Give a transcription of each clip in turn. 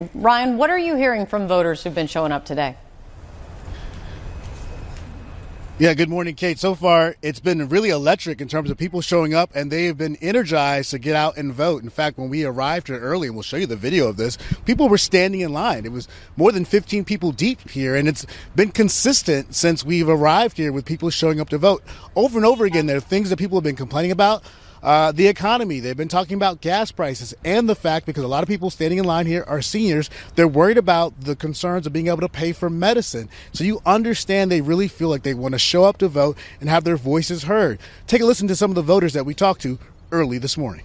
Ryan, what are you hearing from voters who've been showing up today? Yeah, good morning, Kate. So far, it's been really electric in terms of people showing up, and they have been energized to get out and vote. In fact, when we arrived here early, and we'll show you the video of this, people were standing in line. It was more than 15 people deep here, and it's been consistent since we've arrived here with people showing up to vote. Over and over again, there are things that people have been complaining about. The economy, they've been talking about gas prices and the fact, because a lot of people standing in line here are seniors, they're worried about the concerns of being able to pay for medicine. So you understand they really feel like they want to show up to vote and have their voices heard. Take a listen to some of the voters that we talked to early this morning.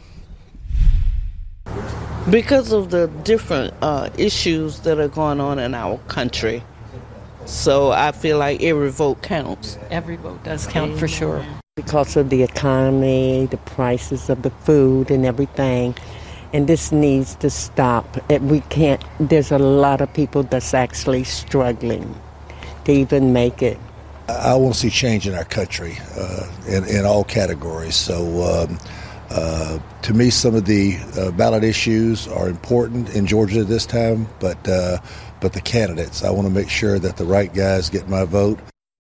Because of the different issues that are going on in our country. So I feel like every vote counts. Every vote does count for sure. Because of the economy, the prices of the food and everything. And this needs to stop. There's a lot of people that's actually struggling to even make it. I want to see change in our country in all categories. So to me, some of the ballot issues are important in Georgia this time, but the candidates, I want to make sure that the right guys get my vote.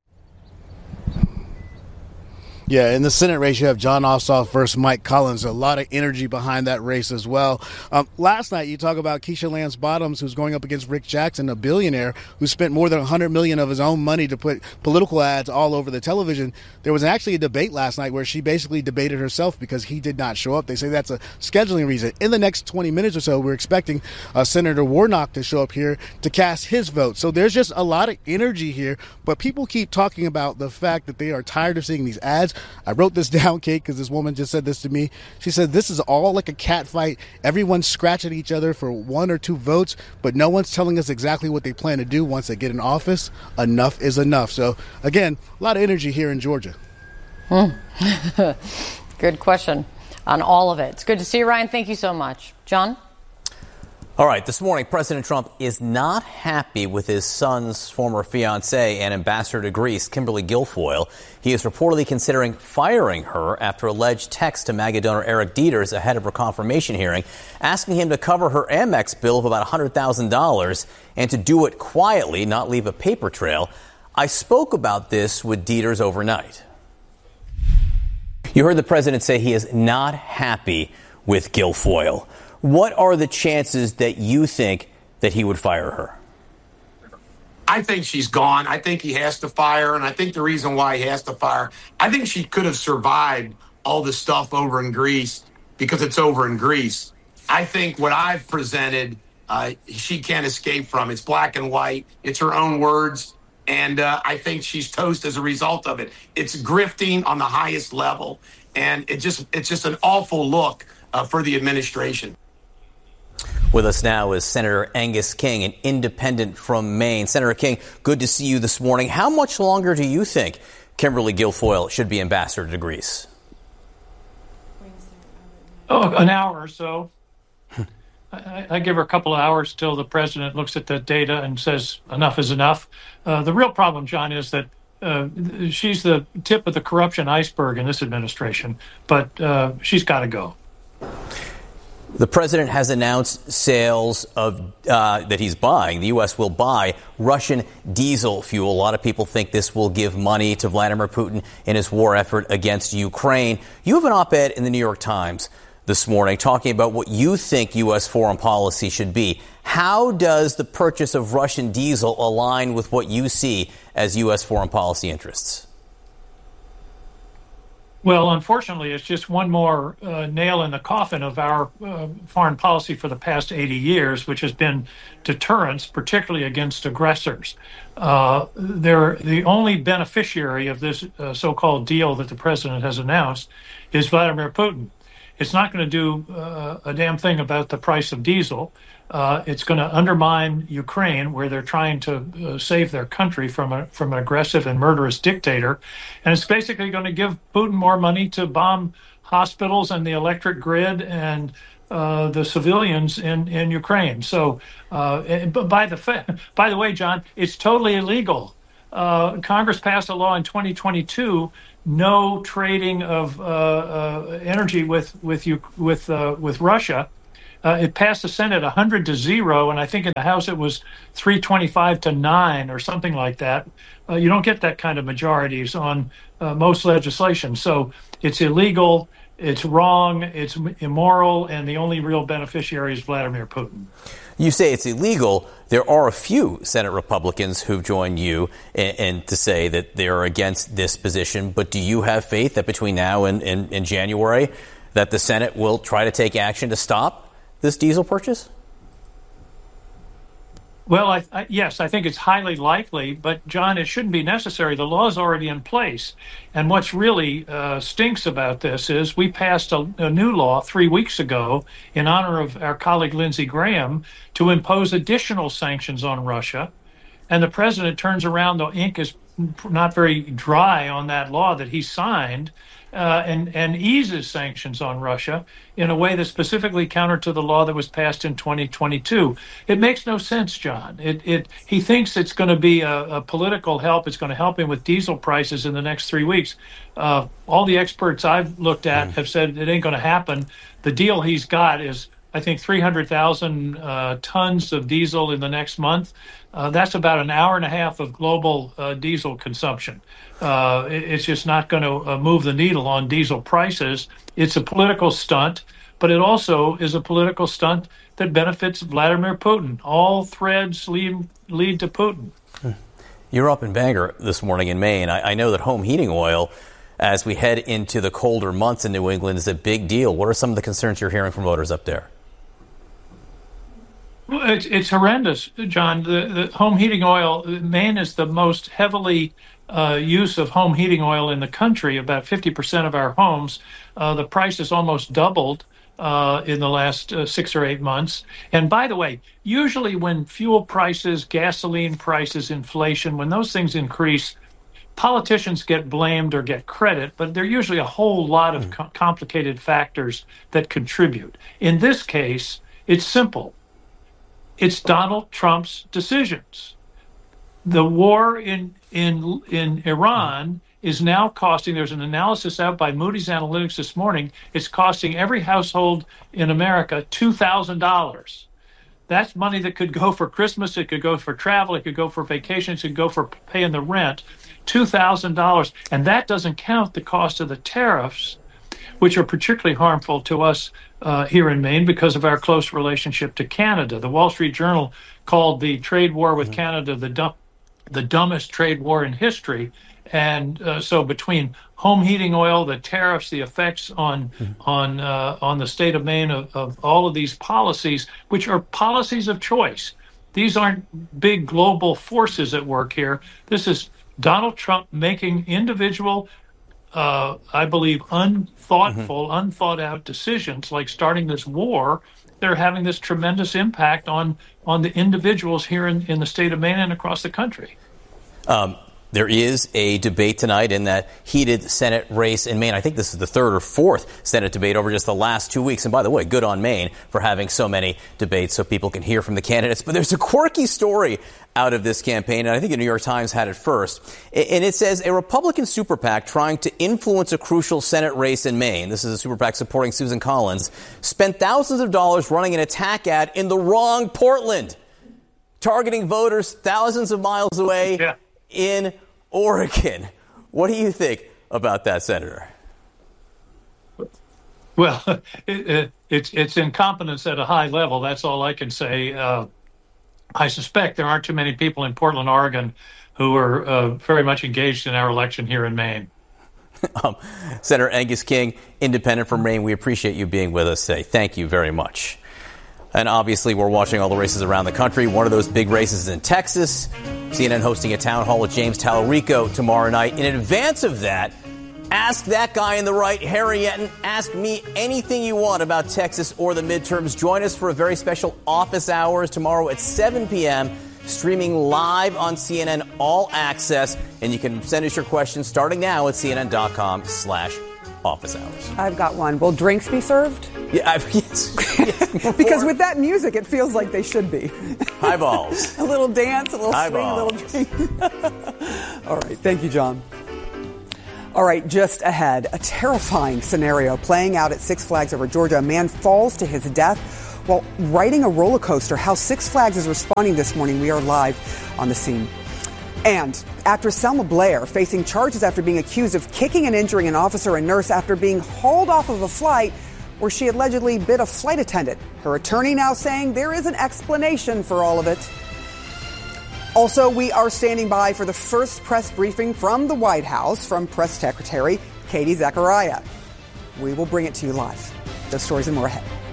Yeah, in the Senate race, you have Jon Ossoff versus Mike Collins. A lot of energy behind that race as well. Last night, you talk about Keisha Lance Bottoms, who's going up against Rick Jackson, a billionaire who spent more than $100 million of his own money to put political ads all over the television. There was actually a debate last night where she basically debated herself because he did not show up. They say that's a scheduling reason. In the next 20 minutes or so, we're expecting Senator Warnock to show up here to cast his vote. So there's just a lot of energy here, but people keep talking about the fact that they are tired of seeing these ads. I wrote this down, Kate, because this woman just said this to me. She said, this is all like a cat fight. Everyone's scratching each other for 1 or 2 votes, but no one's telling us exactly what they plan to do once they get in office. Enough is enough. So, again, a lot of energy here in Georgia. Good question on all of it. It's good to see you, Ryan. Thank you so much. John? All right, this morning, President Trump is not happy with his son's former fiancée and ambassador to Greece, Kimberly Guilfoyle. He is reportedly considering firing her after alleged text to MAGA donor Eric Dieters ahead of her confirmation hearing, asking him to cover her Amex bill of about $100,000 and to do it quietly, not leave a paper trail. I spoke about this with Dieters overnight. You heard the president say he is not happy with Guilfoyle. What are the chances that you think that he would fire her? I think she's gone. I think he has to fire her, and I think the reason why he has to fire, I think she could have survived all the stuff over in Greece because it's over in Greece. I think what I've presented, she can't escape from. It's black and white. It's her own words, and I think she's toast as a result of it. It's grifting on the highest level, and it's just an awful look for the administration. With us now is Senator Angus King, an independent from Maine. Senator King, good to see you this morning. How much longer do you think Kimberly Guilfoyle should be ambassador to Greece? An hour or so. I give her a couple of hours till the president looks at the data and says enough is enough. The real problem, John, is that she's the tip of the corruption iceberg in this administration, but she's got to go. The president has announced sales of that he's buying. The U.S. will buy Russian diesel fuel. A lot of people think this will give money to Vladimir Putin in his war effort against Ukraine. You have an op-ed in the New York Times this morning talking about what you think U.S. foreign policy should be. How does the purchase of Russian diesel align with what you see as U.S. foreign policy interests? Well, unfortunately, it's just one more nail in the coffin of our foreign policy for the past 80 years, which has been deterrence, particularly against aggressors. They're the only beneficiary of this so-called deal that the president has announced is Vladimir Putin. It's not going to do a damn thing about the price of diesel. It's going to undermine Ukraine, where they're trying to save their country from an aggressive and murderous dictator. And it's basically going to give Putin more money to bomb hospitals and the electric grid and the civilians in Ukraine. So, by the way, John, it's totally illegal. Congress passed a law in 2022, no trading of energy with Russia. It passed the Senate 100-0, and I think in the House it was 325-9 or something like that. You don't get that kind of majorities on most legislation. So it's illegal, it's wrong, it's immoral, and the only real beneficiary is Vladimir Putin. You say it's illegal. There are a few Senate Republicans who've joined you and to say that they're against this position. But do you have faith that between now and January that the Senate will try to take action to stop this diesel purchase? Well, yes, I think it's highly likely. But, John, it shouldn't be necessary. The law is already in place. And what's really stinks about this is we passed a new law 3 weeks ago in honor of our colleague Lindsey Graham to impose additional sanctions on Russia. And the president turns around, the ink is not very dry on that law that he signed, and eases sanctions on Russia in a way that's specifically counter to the law that was passed in 2022. It makes no sense, John. He thinks it's going to be a political help. It's going to help him with diesel prices in the next 3 weeks. All the experts I've looked at have said it ain't going to happen. The deal he's got is, I think, 300,000 tons of diesel in the next month. That's about an hour and a half of global diesel consumption. It's just not going to move the needle on diesel prices. It's a political stunt, but it also is a political stunt that benefits Vladimir Putin. All threads lead to Putin. You're up in Bangor this morning in Maine. I know that home heating oil, as we head into the colder months in New England, is a big deal. What are some of the concerns you're hearing from voters up there? Well, it's horrendous, John. The home heating oil, Maine is the most heavily use of home heating oil in the country. About 50% of our homes, the price has almost doubled in the last 6 or 8 months. And by the way, usually when fuel prices, gasoline prices, inflation, when those things increase, politicians get blamed or get credit, but there are usually a whole lot of complicated factors that contribute. In this case, it's simple. It's Donald Trump's decisions. The war in Iran is now costing, there's an analysis out by Moody's Analytics this morning, it's costing every household in America $2,000. That's money that could go for Christmas, it could go for travel, it could go for vacations, it could go for paying the rent. $2,000. And that doesn't count the cost of the tariffs, which are particularly harmful to us here in Maine because of our close relationship to Canada. The Wall Street Journal called the trade war with Canada the dumbest trade war in history. And so between home heating oil, the tariffs, the effects on the state of Maine of all of these policies, which are policies of choice. These aren't big global forces at work here. This is Donald Trump making individual, I believe, unthought out decisions like starting this war. They're having this tremendous impact on the individuals here in the state of Maine and across the country. There is a debate tonight in that heated Senate race in Maine. I think this is the third or fourth Senate debate over just the last 2 weeks. And by the way, good on Maine for having so many debates so people can hear from the candidates. But there's a quirky story out of this campaign, and I think the New York Times had it first. And it says a Republican super PAC trying to influence a crucial Senate race in Maine, this is a super PAC supporting Susan Collins, spent thousands of dollars running an attack ad in the wrong Portland, targeting voters thousands of miles away in Oregon. What do you think about that, Senator? Well, it's incompetence at a high level. That's all I can say. I suspect there aren't too many people in Portland, Oregon, who are very much engaged in our election here in Maine. Senator Angus King, independent from Maine, we appreciate you being with us today. Thank you very much. And obviously, we're watching all the races around the country. One of those big races is in Texas. CNN hosting a town hall with James Talarico tomorrow night. In advance of that, ask that guy in the right, Harry Etten. Ask me anything you want about Texas or the midterms. Join us for a very special office hours tomorrow at 7 p.m., streaming live on CNN All Access. And you can send us your questions starting now at cnn.com/office hours. I've got one. Will drinks be served? Yeah, yes. Because with that music, it feels like they should be. Highballs. A little dance, a little Highballs. swing, a little drink. All right. Thank you, John. All right, just ahead, a terrifying scenario playing out at Six Flags over Georgia. A man falls to his death while riding a roller coaster. How Six Flags is responding this morning. We are live on the scene. And actress Selma Blair facing charges after being accused of kicking and injuring an officer and nurse after being hauled off of a flight where she allegedly bit a flight attendant. Her attorney now saying there is an explanation for all of it. Also, we are standing by for the first press briefing from the White House from Press Secretary Katie Zachariah. We will bring it to you live. Those stories and more ahead.